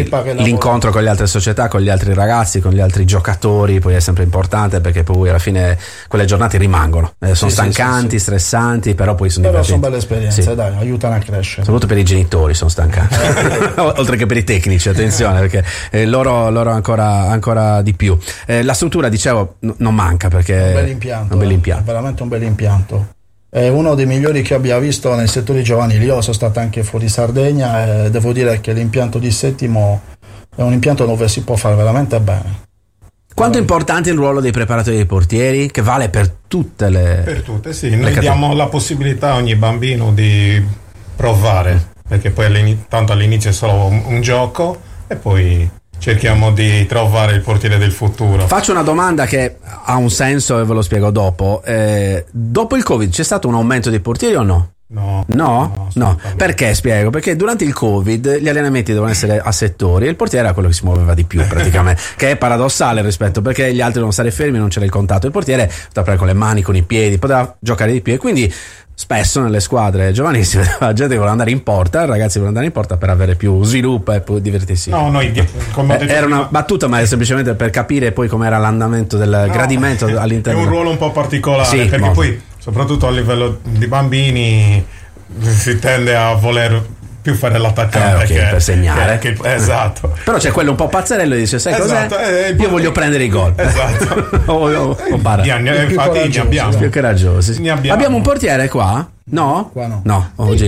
l'incontro con le altre società, con gli altri ragazzi, con gli altri giocatori poi è sempre importante, perché poi alla fine quelle giornate rimangono, sono stancanti, stressanti, però poi sono divertenti. Sono belle esperienze, dai, aiutano a crescere. Soprattutto per i genitori sono stancanti, oltre che per i tecnici, attenzione, perché loro ancora di più. La struttura, dicevo, non manca, perché è un bel impianto, veramente un bel impianto. È uno dei migliori che abbia visto nei settori giovanili. Io sono stato anche fuori Sardegna e devo dire che l'impianto di Settimo è un impianto dove si può fare veramente bene. Quanto è importante il ruolo dei preparatori dei portieri, che vale per tutte le... Per tutte, sì. Noi diamo la possibilità a ogni bambino di provare, perché poi tanto all'inizio è solo un gioco e poi cerchiamo di trovare il portiere del futuro. Faccio una domanda che ha un senso e ve lo spiego dopo. Dopo il Covid c'è stato un aumento dei portieri o no? No. Perché? Spiego. Perché durante il Covid gli allenamenti dovevano essere a settori e il portiere era quello che si muoveva di più praticamente, che è paradossale rispetto, perché gli altri dovevano stare fermi, non c'era il contatto. Il portiere poteva prendere con le mani, con i piedi, poteva giocare di più, e quindi spesso nelle squadre giovanissime la gente voleva andare in porta, i ragazzi volevano andare in porta per avere più sviluppo e poi divertirsi. Era una battuta, ma è semplicemente per capire poi com'era l'andamento del gradimento all'interno. È un ruolo un po' particolare, perché poi soprattutto a livello di bambini si tende a voler più fare l'attaccante per segnare. Esatto. Però c'è quello un po' pazzarello e dice: sai cos'è? Io voglio prendere i gol. Esatto. Infatti ne abbiamo. Più coraggiosi. Abbiamo un portiere qua? No? Qua no.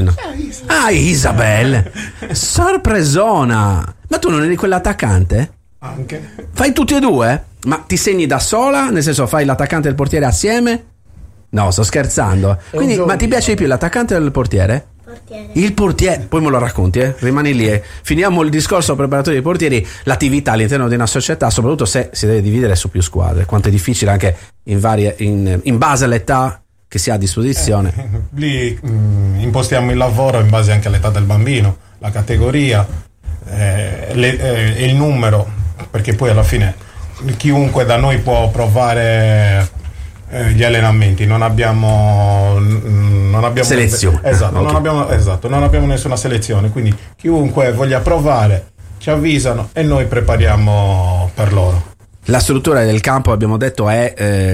Isabel. Sorpresona. Ma tu non eri quell'attaccante? Anche. Fai tutti e due? Ma ti segni da sola? Nel senso, fai l'attaccante e il portiere assieme? No, sto scherzando. Quindi, ma ti piace di più l'attaccante o il portiere? Il portiere, poi me lo racconti, rimani lì. Finiamo il discorso preparatori dei portieri, l'attività all'interno di una società, soprattutto se si deve dividere su più squadre, quanto è difficile anche in base all'età che si ha a disposizione. Lì impostiamo il lavoro in base anche all'età del bambino, la categoria, il numero, perché poi alla fine chiunque da noi può provare gli allenamenti, non abbiamo selezione. Non abbiamo nessuna selezione, quindi chiunque voglia provare ci avvisano e noi prepariamo per loro. La struttura del campo, abbiamo detto, è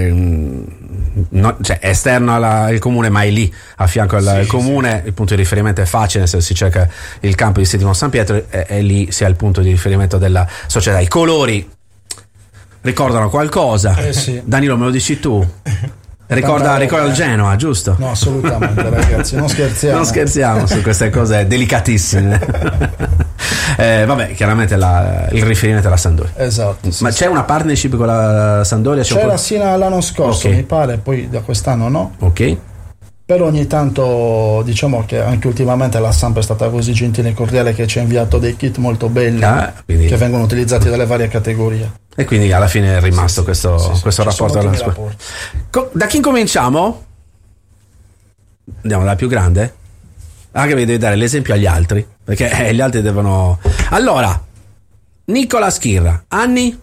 esterno al comune, ma è lì a fianco al comune. Il punto di riferimento è facile, se si cerca il campo di Settimo San Pietro è lì, sia il punto di riferimento della società. I colori ricordano qualcosa? Danilo, me lo dici tu? Ricorda il Genoa, giusto? No, assolutamente, ragazzi, non scherziamo su queste cose delicatissime. Vabbè, chiaramente il riferimento è la Sampdoria. Esatto. Ma c'è una partnership con la Sampdoria? C'era sino l'anno scorso, mi pare, poi da quest'anno no. Ok. Però ogni tanto, diciamo che anche ultimamente la Samp è stata così gentile e cordiale che ci ha inviato dei kit molto belli che vengono utilizzati dalle varie categorie. E quindi alla fine è rimasto questo rapporto della squadra. Da chi cominciamo? Andiamo dalla più grande? Anche perché devi dare l'esempio agli altri, perché gli altri devono... Allora, Nicola Schirra, anni?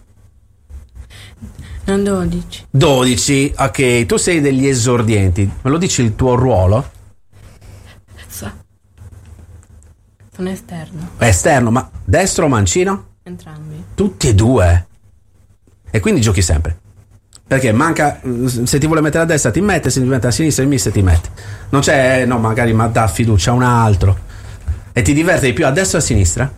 12, ok. Tu sei degli esordienti, me lo dici il tuo ruolo? Sono esterno. Esterno, ma destro o mancino? Entrambi. Tutti e due? E quindi giochi sempre? Perché manca, se ti vuole mettere a destra ti mette, se ti mette a sinistra il mister ti mette. Non c'è, no, magari ma dà fiducia a un altro. E ti diverte di più a destra o a sinistra?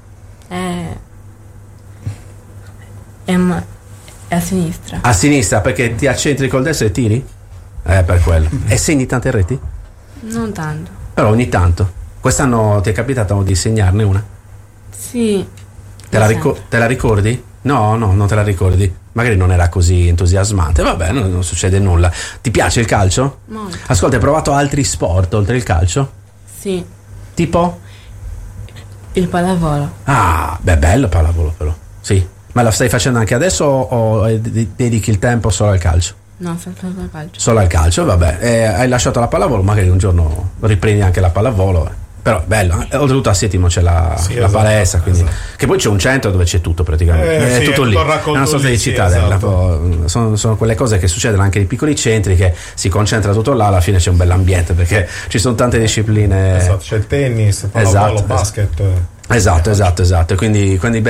A sinistra. A sinistra, perché ti accentri col destro e tiri? Per quello. E segni tante reti? Non tanto. Però ogni tanto. Quest'anno ti è capitato di segnarne una? Sì. Te la ricordi? No, non te la ricordi. Magari non era così entusiasmante. Vabbè, non succede nulla. Ti piace il calcio? Molto. Ascolta, hai provato altri sport oltre il calcio? Sì. Tipo? Il pallavolo. Ah, beh, bello pallavolo però. Sì. Ma la stai facendo anche adesso o dedichi il tempo solo al calcio? No, solo al calcio. Solo al calcio, vabbè. Hai lasciato la pallavolo, magari un giorno riprendi anche la pallavolo. Però bello, oltretutto a Settimo c'è la palestra, quindi che poi c'è un centro dove c'è tutto praticamente, è tutto lì, è una sorta di cittadella. Sono quelle cose che succedono anche nei piccoli centri, che si concentra tutto là, alla fine c'è un bell'ambiente perché ci sono tante discipline. C'è il tennis, pallavolo, basket. Esatto, quindi